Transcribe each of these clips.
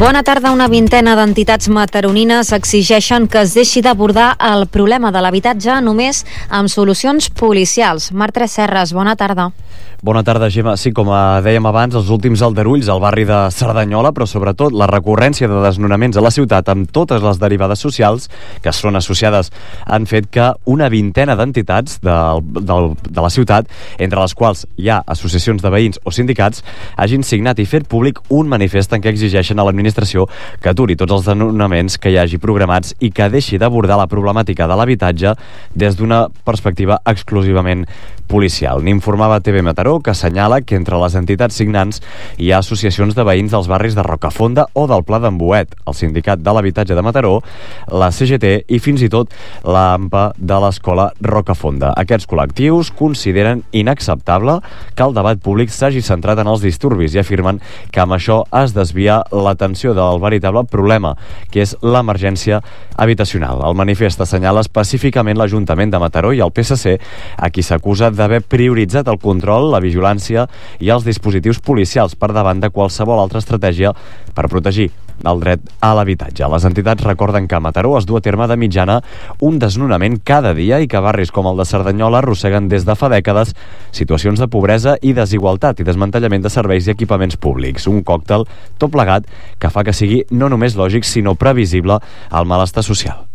Bona tarda. Una vintena d'entitats mataronines exigeixen que es deixi d'abordar el problema de l'habitatge només amb solucions policials. Martre Serres, bona tarda. Bona tarda, Gemma. Sí, com dèiem abans, els últims aldarulls al barri de Cerdanyola, però sobretot la recurrència de desnonaments a la ciutat amb totes les derivades socials que són associades han fet que una vintena d'entitats de la ciutat, entre les quals hi ha associacions de veïns o sindicats, hagin signat i fet públic un manifest en què exigeixen a l'administració que aturi tots els desnonaments que hi hagi programats i que deixi d'abordar la problemàtica de l'habitatge des d'una perspectiva exclusivament policial. N'informava TV Mataró, que assenyala que entre les entitats signants hi ha associacions de veïns dels barris de Rocafonda o del Pla d'en Boet, el Sindicat de l'Habitatge de Mataró, la CGT i fins i tot l'AMPA de l'Escola Rocafonda. Aquests col·lectius consideren inacceptable que el debat públic s'hagi centrat en els disturbis i afirmen que amb això es desvia l'atenció del veritable problema, que és l'emergència habitacional. El manifest assenyala específicament l'Ajuntament de Mataró i el PSC, a qui s'acusa d'haver prioritzat el control, la vigilància i els dispositius policials per davant de qualsevol altra estratègia per protegir el dret a l'habitatge. Les entitats recorden que a Mataró es du a terme de mitjana un desnonament cada dia i que barris com el de Cerdanyola arrosseguen des de fa dècades situacions de pobresa i desigualtat i desmantellament de serveis i equipaments públics. Un còctel tot plegat que fa que sigui no només lògic sinó previsible el malestar social.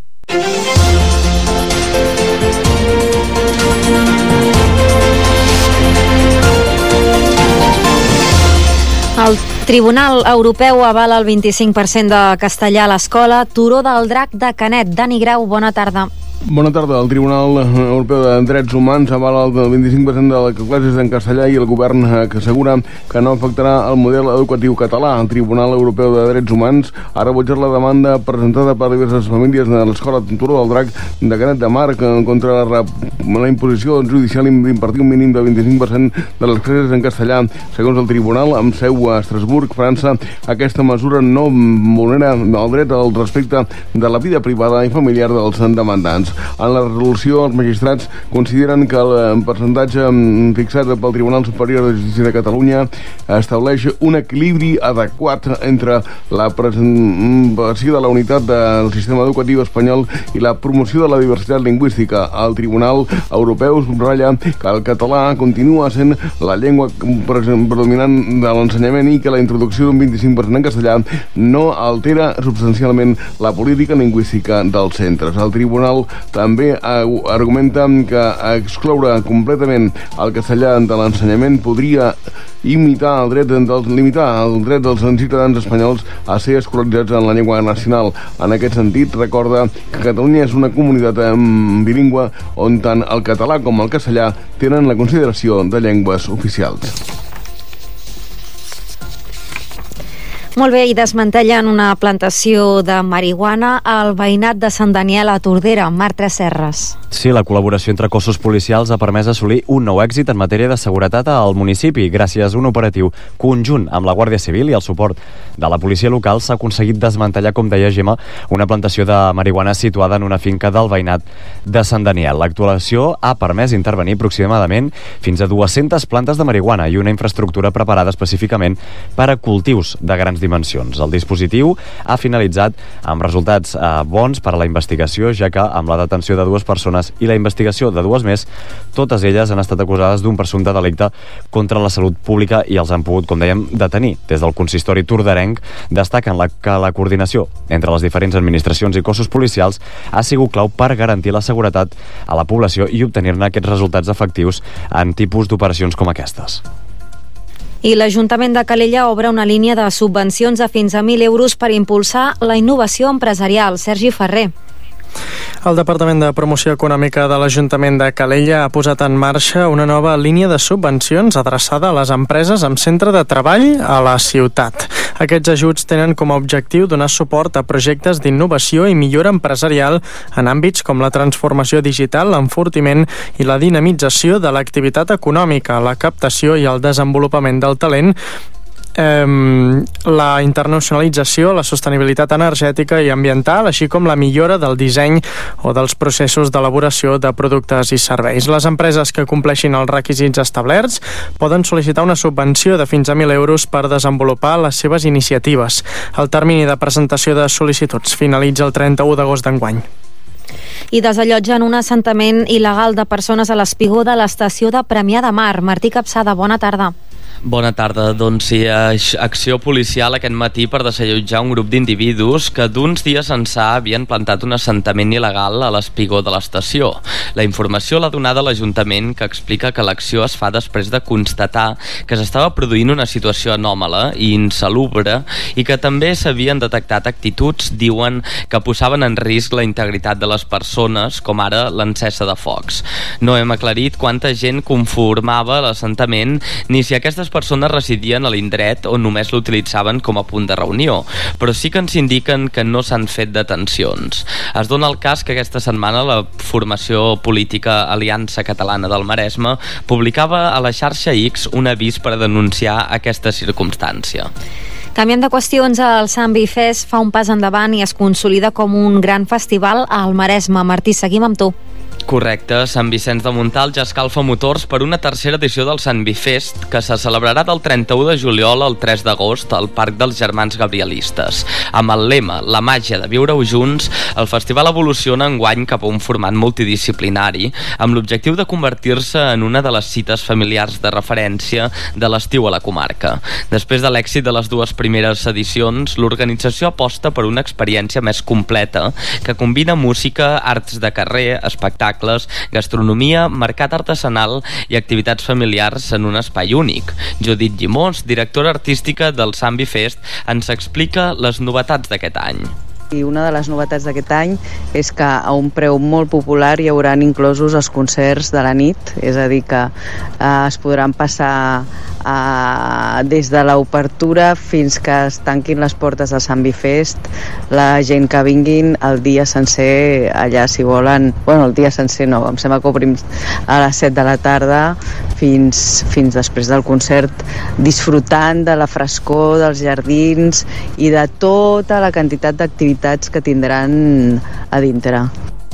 El Tribunal Europeu avala el 25% de castellà a l'escola. Turó del Drac de Canet. Dani Grau, bona tarda. Bona tarda. El Tribunal Europeu de Drets Humans avala el 25% de les classes en castellà i el govern que assegura que no afectarà el model educatiu català. El Tribunal Europeu de Drets Humans ha rebutjat la demanda presentada per diverses famílies de l'escola Turó del Drac de Canet de Mar contra la imposició judicial d'impartir un mínim de 25% de les classes en castellà. Segons el Tribunal, amb seu a Estrasburg, França, aquesta mesura no vulnera el dret al respecte de la vida privada i familiar dels demandants. En la resolució, els magistrats consideren que el percentatge fixat pel Tribunal Superior de Justícia de Catalunya estableix un equilibri adequat entre la preservació de la unitat del sistema educatiu espanyol i la promoció de la diversitat lingüística. El Tribunal Europeu subratlla que el català continua sent la llengua predominant de l'ensenyament i que la introducció d'un 25% en castellà no altera substancialment la política lingüística dels centres. El Tribunal també argumenta que excloure completament el castellà de l'ensenyament podria limitar el dret dels ciutadans espanyols a ser escolaritzats en la llengua nacional. En aquest sentit, recorda que Catalunya és una comunitat bilingüe on tant el català com el castellà tenen la consideració de llengües oficials. Molt bé, i desmantellen una plantació de marihuana al veïnat de Sant Daniel a Tordera. Martre Serres. Sí, la col·laboració entre cossos policials ha permès assolir un nou èxit en matèria de seguretat al municipi. Gràcies a un operatiu conjunt amb la Guàrdia Civil i el suport de la policia local s'ha aconseguit desmantellar, com deia Gemma, una plantació de marihuana situada en una finca del veïnat de Sant Daniel. L'actuació ha permès intervenir aproximadament fins a 200 plantes de marihuana i una infraestructura preparada específicament per a cultius de grans dimensions. El dispositiu ha finalitzat amb resultats bons per a la investigació, ja que amb la detenció de 2 persones i la investigació de 2 més, totes elles han estat acusades d'un presumpte delicte contra la salut pública i els han pogut, com dèiem, detenir. Des del consistori torderenc destaquen que la coordinació entre les diferents administracions i cossos policials ha sigut clau per garantir la seguretat a la població i obtenir-ne aquests resultats efectius en tipus d'operacions com aquestes. I l'Ajuntament de Calella obre una línia de subvencions de fins a 1.000 euros per impulsar la innovació empresarial. Sergi Ferrer. El Departament de Promoció Econòmica de l'Ajuntament de Calella ha posat en marxa una nova línia de subvencions adreçada a les empreses amb centre de treball a la ciutat. Aquests ajuts tenen com a objectiu donar suport a projectes d'innovació i millora empresarial en àmbits com la transformació digital, l'enfortiment i la dinamització de l'activitat econòmica, la captació i el desenvolupament del talent la internacionalització, la sostenibilitat energètica i ambiental, així com la millora del disseny o dels processos d'elaboració de productes i serveis. Les empreses que compleixin els requisits establerts poden sol·licitar una subvenció de fins a 1.000 euros per desenvolupar les seves iniciatives. El termini de presentació de sol·licituds finalitza el 31 d'agost d'enguany. I desallotgen un assentament il·legal de persones a l'espigó de l'estació de Premià de Mar. Martí Capçada, bona tarda. Bona tarda. Doncs sí, acció policial aquest matí per desallotjar un grup d'individus que d'uns dies ençà havien plantat un assentament il·legal a l'espigó de l'estació. La informació l'ha donada l'Ajuntament, que explica que l'acció es fa després de constatar que s'estava produint una situació anòmala i insalubre i que també s'havien detectat actituds, diuen, que posaven en risc la integritat de les persones, com ara l'encesa de focs. No hem aclarit quanta gent conformava l'assentament ni si aquestes persones residien a l'indret o només l'utilitzaven com a punt de reunió, però sí que ens indiquen que no s'han fet detencions. Es dona el cas que aquesta setmana la formació política Aliança Catalana del Maresme publicava a la xarxa X un avís per denunciar aquesta circumstància. Canviant de qüestions, el Sant Bifest fa un pas endavant i es consolida com un gran festival al Maresme. Martí, seguim amb tu. Correcte, Sant Vicenç de Montalt ja escalfa motors per una tercera edició del Sant Bifest, que se celebrarà del 31 de juliol al 3 d'agost al Parc dels Germans Gabrielistes. Amb el lema La màgia de viure-ho junts, el festival evoluciona enguany cap a un format multidisciplinari, amb l'objectiu de convertir-se en una de les cites familiars de referència de l'estiu a la comarca. Després de l'èxit de les dues primeres edicions, l'organització aposta per una experiència més completa que combina música, arts de carrer, espectacles, gastronomia, mercat artesanal i activitats familiars en un espai únic. Judit Llimós, directora artística del Sant Bifest, ens explica les novetats d'aquest any. I una de les novetats d'aquest any és que a un preu molt popular hi hauran inclosos els concerts de la nit, és a dir que es podran passar des de l'obertura fins que es tanquin les portes del Sant Bifest, la gent que vinguin el dia sencer allà si volen, el dia sencer no, em sembla que obrim a les 7 de la tarda fins després del concert, disfrutant de la frescor dels jardins i de tota la quantitat d'activitats que tindran a dintre.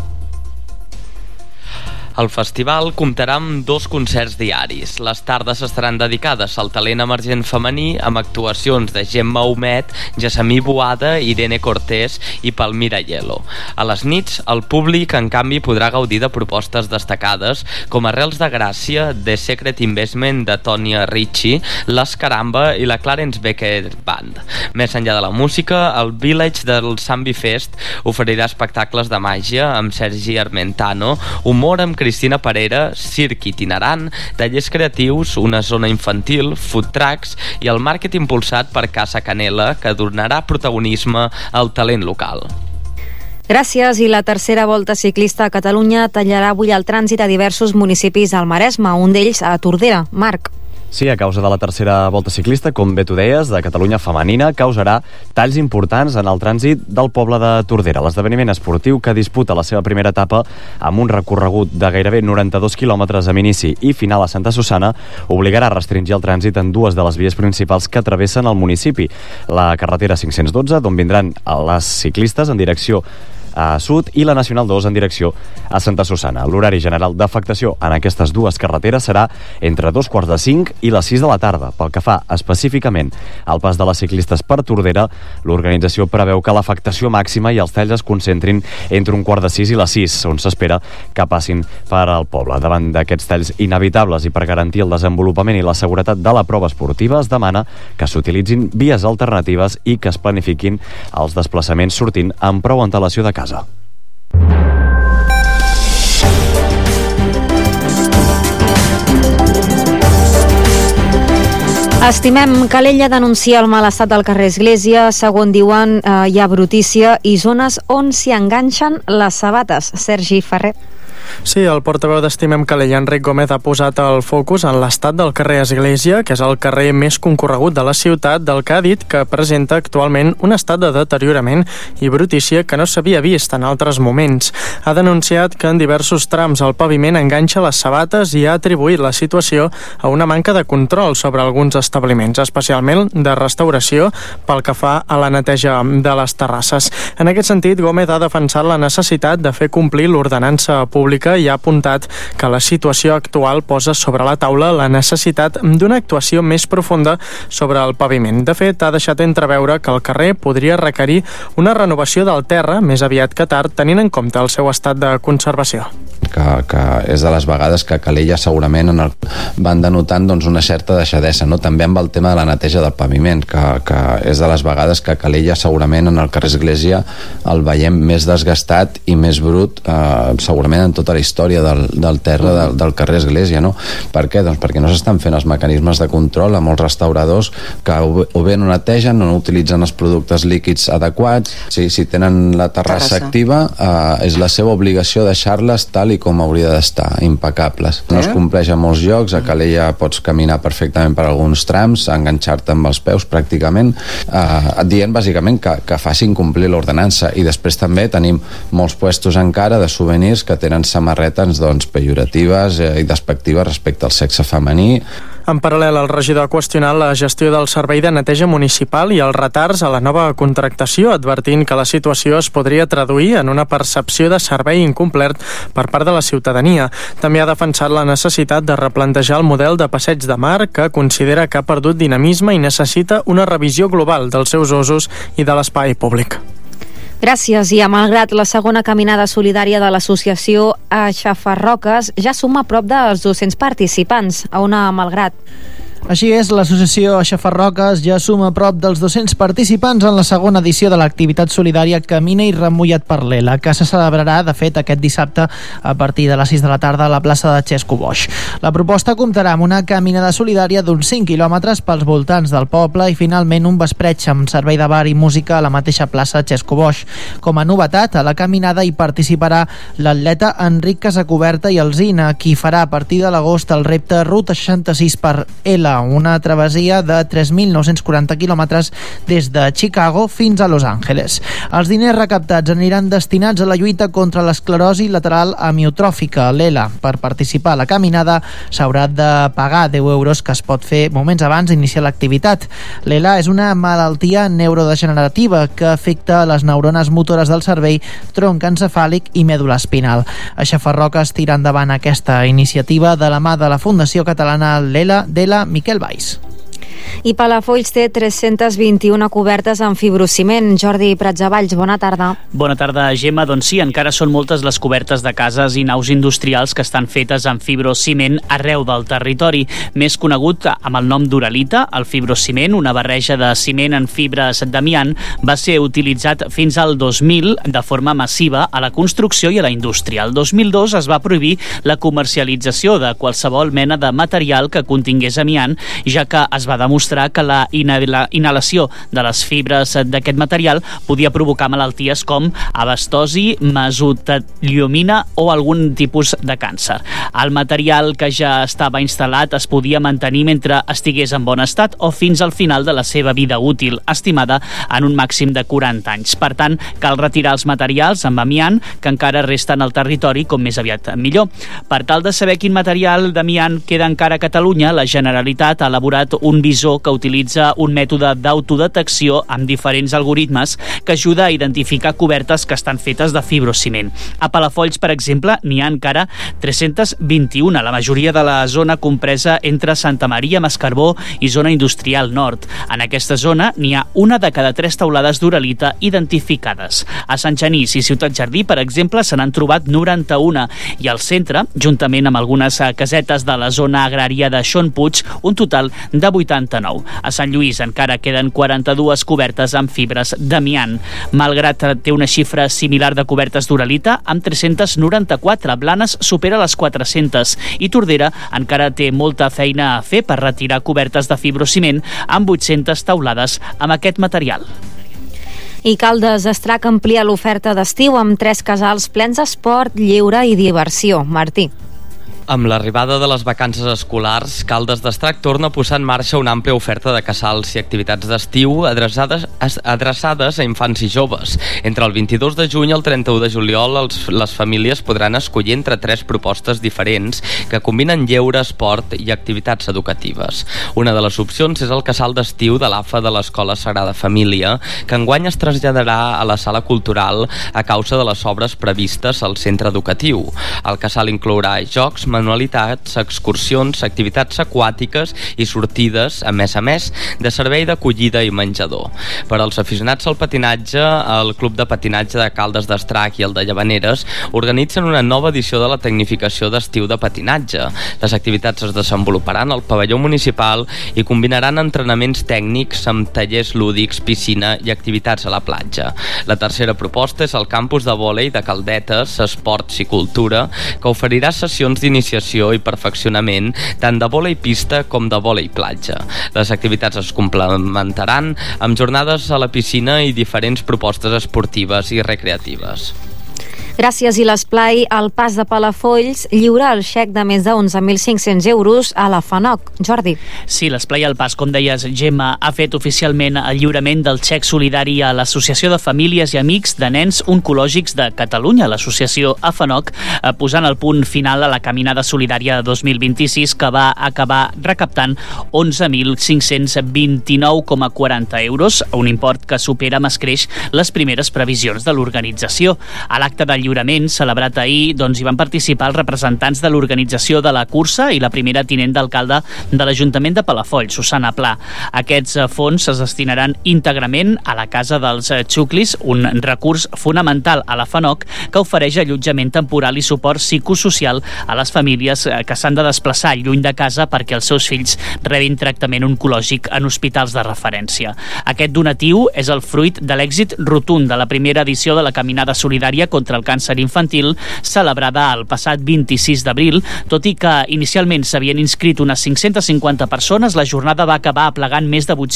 El festival comptarà amb 2 concerts diaris. Les tardes estaran dedicades al talent emergent femení amb actuacions de Gemma Humet, Gessamí Boada, Irene Cortés i Palmira Hielo. A les nits, el públic, en canvi, podrà gaudir de propostes destacades com Arrels de Gràcia, The Secret Investment de Tonya Ricci, Les Caramba i la Clarence Becker Band. Més enllà de la música, el Village del Sant Bifest oferirà espectacles de màgia amb Sergi Armentano, humor amb Cristina Parera, circ itinerant, tallers creatius, una zona infantil, food trucks i el màrqueting impulsat per Casa Canela, que donarà protagonisme al talent local. Gràcies. I la tercera volta ciclista a Catalunya tallarà avui el trànsit a diversos municipis al Maresme, un d'ells a Tordera. Marc. Sí, a causa de la tercera volta ciclista, com bé tu deies, de Catalunya femenina, causarà talls importants en el trànsit del poble de Tordera. L'esdeveniment esportiu, que disputa la seva primera etapa amb un recorregut de gairebé 92 quilòmetres amb inici i final a Santa Susanna, obligarà a restringir el trànsit en 2 de les vies principals que travessen el municipi. La carretera 512, d'on vindran les ciclistes en direcció a sud, i la Nacional 2 en direcció a Santa Susanna. L'horari general d'afectació en aquestes 2 carreteres serà entre 2:45 i les 6 de la tarda. Pel que fa específicament al pas de les ciclistes per Tordera, l'organització preveu que l'afectació màxima i els talls es concentrin entre 1:45 i les 6, on s'espera que passin per al poble. Davant d'aquests talls inevitables i per garantir el desenvolupament i la seguretat de la prova esportiva, es demana que s'utilitzin vies alternatives i que es planifiquin els desplaçaments sortint amb prou antelació de casa. Estimem, Calella denuncia el mal estat del carrer Església. Segons diuen, hi ha brutícia i zones on s'hi enganxen les sabates. Sergi Ferrer. Sí, el portaveu d'Estimem Calella, Enric Gómez, ha posat el focus en l'estat del carrer Església, que és el carrer més concorregut de la ciutat, del que ha dit que presenta actualment un estat de deteriorament i brutícia que no s'havia vist en altres moments. Ha denunciat que en diversos trams el paviment enganxa les sabates i ha atribuït la situació a una manca de control sobre alguns establiments, especialment de restauració pel que fa a la neteja de les terrasses. En aquest sentit, Gómez ha defensat la necessitat de fer complir l'ordenança pública i ha apuntat que la situació actual posa sobre la taula la necessitat d'una actuació més profunda sobre el paviment. De fet, ha deixat entreveure que el carrer podria requerir una renovació del terra més aviat que tard, tenint en compte el seu estat de conservació. Que és de les vegades que a Calella segurament van denotant una certa deixadesa, no? També amb el tema de la neteja del paviment, que és de les vegades que a Calella segurament en el carrer Església el veiem més desgastat i més brut segurament en tota la història del terra del carrer Església, no? Per què? Doncs perquè no s'estan fent els mecanismes de control a molts restauradors que o bé no netegen o no utilitzen els productes líquids adequats. Si tenen la terrassa activa, és la seva obligació deixar-les tal i com hauria d'estar, impecables. No es compleix a molts llocs, a Calella pots caminar perfectament per alguns trams, enganxar-te amb els peus pràcticament, dient bàsicament que facin complir l'ordenança. I després també tenim molts puestos encara de souvenirs que tenen samarretes pejoratives i despectives respecte al sexe femení. En paral·lel, el regidor ha qüestionat la gestió del servei de neteja municipal i els retards a la nova contractació, advertint que la situació es podria traduir en una percepció de servei incomplert per part de la ciutadania. També ha defensat la necessitat de replantejar el model de passeig de mar, que considera que ha perdut dinamisme i necessita una revisió global dels seus usos i de l'espai públic. Gràcies. I a Malgrat, la segona caminada solidària de l'associació Aixafarroques ja suma prop dels 200 participants. A una Malgrat. Així és, l'associació Aixafarroques ja suma prop dels 200 participants en la segona edició de l'activitat solidària Camina i remullat per l'Ela, que se celebrarà, de fet, aquest dissabte a partir de les 6 de la tarda a la plaça de Xesco Boix. La proposta comptarà amb una caminada solidària d'uns 5 quilòmetres pels voltants del poble i finalment un vespreig amb servei de bar i música a la mateixa plaça de Xesco Boix. Com a novetat, a la caminada hi participarà l'atleta Enric Casacoberta i Alzina, qui farà a partir de l'agost el repte Ruta 66 per Ela, una travessia de 3.940 quilòmetres des de Chicago fins a Los Angeles. Els diners recaptats aniran destinats a la lluita contra l'esclerosi lateral amiotròfica, l'ELA. Per participar a la caminada s'haurà de pagar 10 euros, que es pot fer moments abans d'iniciar l'activitat. L'ELA és una malaltia neurodegenerativa que afecta les neurones motores del cervell, tronc encefàlic i mèdula espinal. Aixafarroques tira endavant aquesta iniciativa de la mà de la Fundació Catalana l'ELA d'ELA Miquel Valls. I Palafolls té 321 cobertes amb fibrociment. Jordi Pratsavalls, bona tarda. Bona tarda, Gemma. Doncs sí, encara són moltes les cobertes de cases i naus industrials que estan fetes amb fibrociment arreu del territori. Més conegut amb el nom d'uralita, el fibrociment, una barreja de ciment en fibres d'amiant, va ser utilitzat fins al 2000 de forma massiva a la construcció i a la indústria. El 2002 es va prohibir la comercialització de qualsevol mena de material que contingués amiant, ja que es va demostrar que la inhalació de les fibres d'aquest material podia provocar malalties com abestosi, mesoteliomina o algun tipus de càncer. El material que ja estava instal·lat es podia mantenir mentre estigués en bon estat o fins al final de la seva vida útil, estimada en un màxim de 40 anys. Per tant, cal retirar els materials amb amiant que encara resten al territori com més aviat millor. Per tal de saber quin material d'amiant queda encara a Catalunya, la Generalitat ha elaborat un visor que utilitza un mètode d'autodetecció amb diferents algoritmes que ajuda a identificar cobertes que estan fetes de fibrociment. A Palafolls, per exemple, n'hi ha encara 321, la majoria de la zona compresa entre Santa Maria, Mascarbó i zona industrial nord. En aquesta zona n'hi ha una de cada 3 teulades d'uralita identificades. A Sant Genís i Ciutat Jardí, per exemple, se n'han trobat 91 i al centre, juntament amb algunes casetes de la zona agrària de Xonpuig, un total de 89. A Sant Lluís encara queden 42 cobertes amb fibres d'amiant. Malgrat té una xifra similar de cobertes d'uralita, amb 394, Blanes supera les 400 i Tordera encara té molta feina a fer per retirar cobertes de fibrociment amb 800 teulades amb aquest material. I Caldes d'Estrac amplia l'oferta d'estiu amb 3 casals plens d'esport, lleure i diversió. Martí. Amb l'arribada de les vacances escolars, Caldes d'Estrac torna a posar en marxa una àmplia oferta de casals i activitats d'estiu adreçades a infants i joves. Entre el 22 de juny i el 31 de juliol, les famílies podran escollir entre 3 propostes diferents que combinen lleure, esport i activitats educatives. Una de les opcions és el casal d'estiu de l'AFA de l'Escola Sagrada Família, que enguany es traslladarà a la sala cultural a causa de les obres previstes al centre educatiu. El casal inclourà jocs, manualitats, excursions, activitats aquàtiques i sortides, a més, de servei d'acollida i menjador. Per als aficionats al patinatge, el Club de Patinatge de Caldes d'Estrac i el de Llavaneres organitzen una nova edició de la tecnificació d'estiu de patinatge. Les activitats es desenvoluparan al pavelló municipal i combinaran entrenaments tècnics amb tallers lúdics, piscina i activitats a la platja. La tercera proposta és el campus de vòlei de Caldetes, Esports i Cultura, que oferirà sessions d'iniciació i perfeccionament tant de vòlei pista com de vòlei platja. Les activitats es complementaran amb jornades a la piscina i diferents propostes esportives i recreatives. Gràcies i l'esplai al Pas de Palafolls lliura el xec de més de 11.500 euros a la FANOC. Jordi. Sí, l'esplai al Pas, com deies, Gemma, ha fet oficialment el lliurament del xec solidari a l'Associació de Famílies i Amics de Nens Oncològics de Catalunya, l'associació AFANOC, posant el punt final a la Caminada Solidària 2026, que va acabar recaptant 11.529,40 euros, un import que supera amb escreix les primeres previsions de l'organització. A l'acte de lliurament celebrat ahir, hi van participar els representants de l'organització de la cursa i la primera tinent d'alcalde de l'Ajuntament de Palafolls, Susana Pla. Aquests fons es destinaran íntegrament a la Casa dels Xuclis, un recurs fonamental a la FANOC que ofereix allotjament temporal i suport psicosocial a les famílies que s'han de desplaçar lluny de casa perquè els seus fills rebin tractament oncològic en hospitals de referència. Aquest donatiu és el fruit de l'èxit rotund de la primera edició de la Caminada Solidària contra el càncer infantil, celebrada el passat 26 d'abril. Tot i que inicialment s'havien inscrit unes 550 persones, la jornada va acabar aplegant més de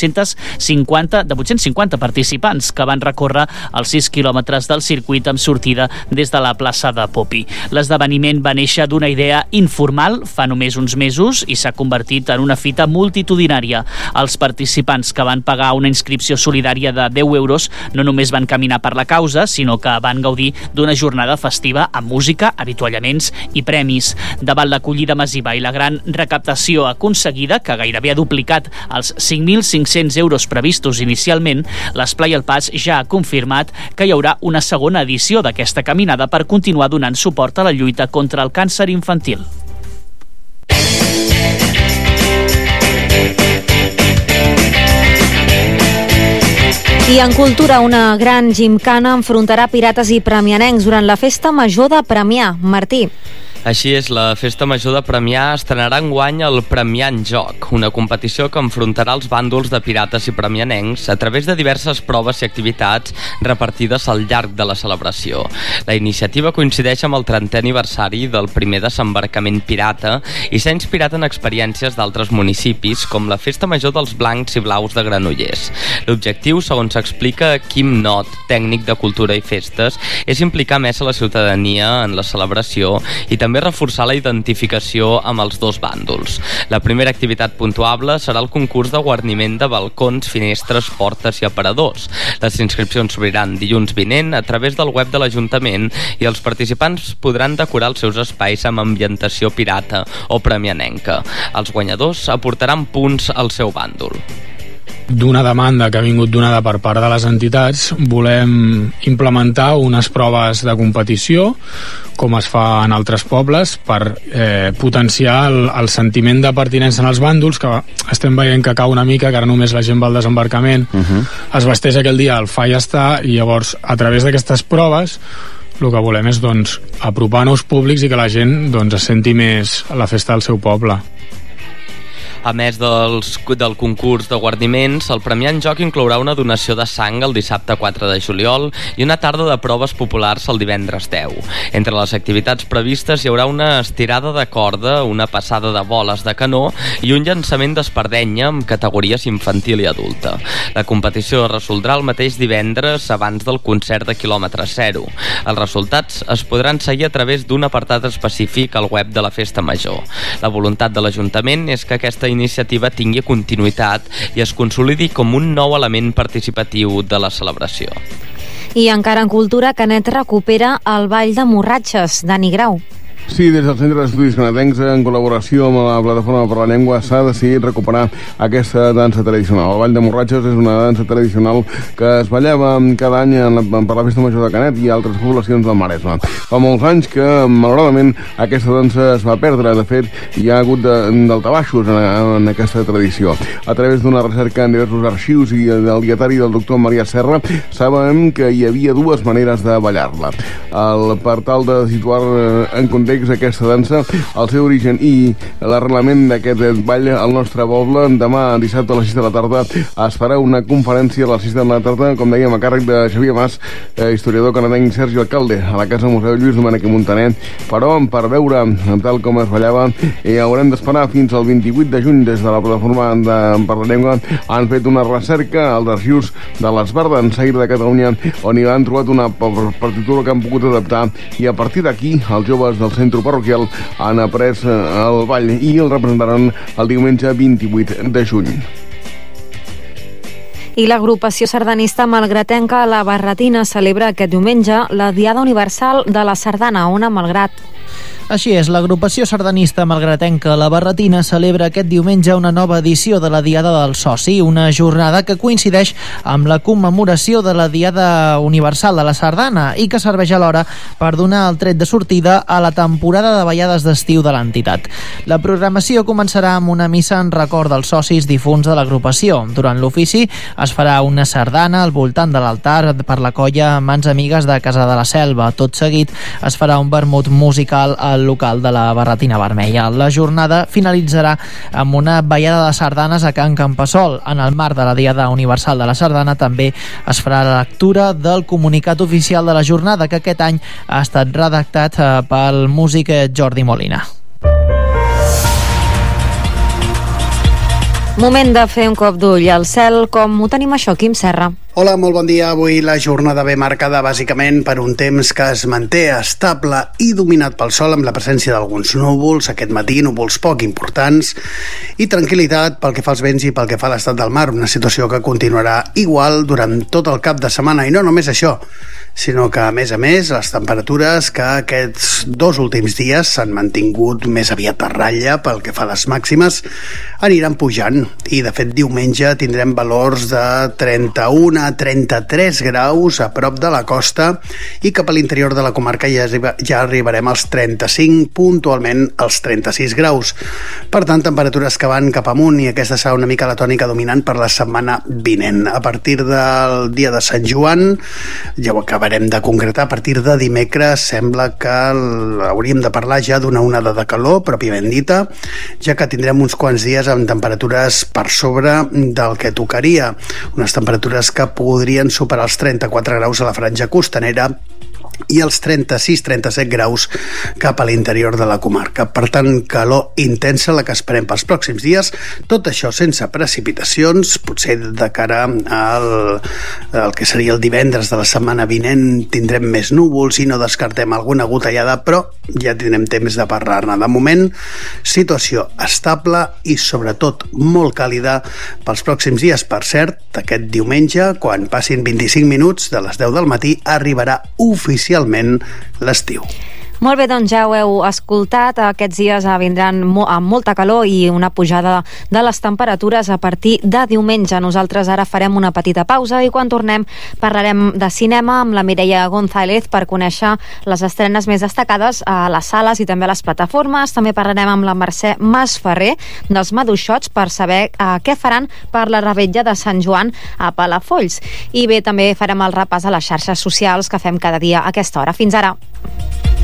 850 participants que van recórrer els 6 quilòmetres del circuit amb sortida des de la plaça de Popi. L'esdeveniment va néixer d'una idea informal fa només uns mesos i s'ha convertit en una fita multitudinària. Els participants que van pagar una inscripció solidària de 10 euros no només van caminar per la causa, sinó que van gaudir d'una jornada festiva amb música, avituallaments i premis. Davant l'acollida massiva i la gran recaptació aconseguida, que gairebé ha duplicat els 5.500 euros previstos inicialment, l'Esplai al Pas ja ha confirmat que hi haurà una segona edició d'aquesta caminada per continuar donant suport a la lluita contra el càncer infantil. I en cultura, una gran gimcana enfrontarà pirates i premianencs durant la Festa Major de Premià. Martí. Així és, la Festa Major de Premià estrenarà enguany el Premià en Joc, una competició que enfrontarà els bàndols de pirates i premianencs a través de diverses proves i activitats repartides al llarg de la celebració. La iniciativa coincideix amb el 30è aniversari del primer desembarcament pirata i s'ha inspirat en experiències d'altres municipis, com la Festa Major dels Blancs i Blaus de Granollers. L'objectiu, segons explica Quim Not, tècnic de Cultura i Festes, és implicar més a la ciutadania en la celebració i també reforçar la identificació amb els dos bàndols. La primera activitat puntuable serà el concurs de guarniment de balcons, finestres, portes i aparadors. Les inscripcions s'obriran dilluns vinent a través del web de l'Ajuntament i els participants podran decorar els seus espais amb ambientació pirata o premianenca. Els guanyadors aportaran punts al seu bàndol. D'una demanda que ha vingut donada per part de les entitats, volem implementar unes proves de competició, com es fa en altres pobles, per potenciar el sentiment de pertinença en els bàndols, que estem veient que cau una mica, que ara només la gent va al desembarcament, es vesteix aquell dia al fa i està, i llavors, a través d'aquestes proves, el que volem és apropar nous públics i que la gent es senti més a la festa del seu poble. A més del concurs de guarniments, el Premià en Joc inclourà una donació de sang el dissabte 4 de juliol i una tarda de proves populars el divendres 10. Entre les activitats previstes hi haurà una estirada de corda, una passada de boles de canó i un llançament d'espardenya amb categories infantil i adulta. La competició es resoldrà el mateix divendres abans del concert de quilòmetre zero. Els resultats es podran seguir a través d'un apartat específic al web de la Festa Major. La voluntat de l'Ajuntament és que aquesta iniciativa tingui continuïtat i es consolidi com un nou element participatiu de la celebració. I encara en cultura, Canet recupera el Ball de Morratxes, Dani Grau. Sí, des del Centre d'Estudis Canadencs, en col·laboració amb la Plataforma per la Llengua, s'ha decidit recuperar aquesta dansa tradicional. El Ball de Morratxes és una dansa tradicional que es ballava cada any per la Festa Major de Canet i altres poblacions del Maresme. Fa molts anys que, malauradament, aquesta dansa es va perdre. De fet, hi ha hagut daltabaixos en aquesta tradició. A través d'una recerca en diversos arxius i del dietari del doctor Maria Serra, sabem que hi havia dues maneres de ballar-la. Per tal de situar en context aquesta dansa, el seu origen i l'arrelament d'aquest ball al nostre poble, demà dissabte a les 6 de la tarda es farà una conferència a les 6 de la tarda, com dèiem, a càrrec de Xavier Mas, historiador canadenc Sergi Alcalde, a la Casa Museu Lluís Domènech i Montaner. Però per veure tal com es ballava haurem d'esperar fins al 28 de juny. Des de la Plataforma per la Llengua han fet una recerca als arxius de l'Esbarda en Sair de Catalunya, on hi han trobat una partitura que han pogut adaptar, i a partir d'aquí els joves del centre parroquial han après el ball i el representaran el diumenge 28 de juny. I l'agrupació sardanista malgratenca La Barretina celebra aquest diumenge la Diada Universal de la Sardana, Ona Malgrat. Així és, l'agrupació sardanista malgratenca La Barretina celebra aquest diumenge una nova edició de la Diada del Soci, una jornada que coincideix amb la commemoració de la Diada Universal de la Sardana i que serveix alhora per donar el tret de sortida a la temporada de ballades d'estiu de l'entitat. La programació començarà amb una missa en record dels socis difunts de l'agrupació. Durant l'ofici es farà una sardana al voltant de l'altar per la colla Mans Amigues de Casa de la Selva. Tot seguit es farà un vermut musical al local de la Barretina Vermella. La jornada finalitzarà amb una ballada de sardanes a Can Campassol. En el marc de la Diada Universal de la Sardana també es farà la lectura del comunicat oficial de la jornada, que aquest any ha estat redactat pel músic Jordi Molina. Moment de fer un cop d'ull al cel. Com ho tenim això, Quim Serra? Hola, molt bon dia. Avui la jornada ve marcada bàsicament per un temps que es manté estable i dominat pel sol, amb la presència d'alguns núvols, aquest matí núvols poc importants, i tranquil·litat pel que fa als vents i pel que fa a l'estat del mar, una situació que continuarà igual durant tot el cap de setmana. I no només això, sinó que, a més, les temperatures que aquests dos últims dies s'han mantingut més aviat a ratlla pel que fa a les màximes aniran pujant. I, de fet, diumenge tindrem valors de 31 a 33 graus a prop de la costa i cap a l'interior de la comarca ja arribarem als 35, puntualment als 36 graus. Per tant, temperatures que van cap amunt, i aquesta serà una mica la tònica dominant per la setmana vinent. A partir del dia de Sant Joan, ja ho acabarem de concretar, a partir de dimecres sembla que hauríem de parlar ja d'una onada de calor pròpiament dita, ja que tindrem uns quants dies amb temperatures per sobre del que tocaria, unes temperatures que podrien superar els 34 graus a la franja costanera i els 36-37 graus cap a l'interior de la comarca. Per tant, calor intensa la que esperem pels pròxims dies, tot això sense precipitacions. Potser de cara al que seria el divendres de la setmana vinent tindrem més núvols i no descartem alguna gotellada, però ja tindrem temps de parlar-ne. De moment, situació estable i sobretot molt càlida pels pròxims dies. Per cert, aquest diumenge, quan passin 25 minuts de les 10 del matí, arribarà oficialment l'estiu. Molt bé, doncs ja ho heu escoltat. Aquests dies vindran amb molta calor i una pujada de les temperatures a partir de diumenge. Nosaltres ara farem una petita pausa i quan tornem parlarem de cinema amb la Mireia González per conèixer les estrenes més destacades a les sales i també a les plataformes. També parlarem amb la Mercè Masferrer dels Maduixots per saber què faran per la revetlla de Sant Joan a Palafolls. I bé, també farem el repàs a les xarxes socials que fem cada dia a aquesta hora. Fins ara.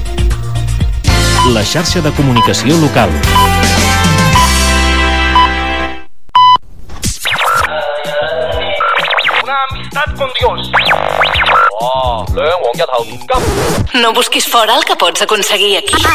La xarxa de comunicació local. con Dios. Oh, 兩王一後唔急。 No busquis fora el que pots aconseguir aquí.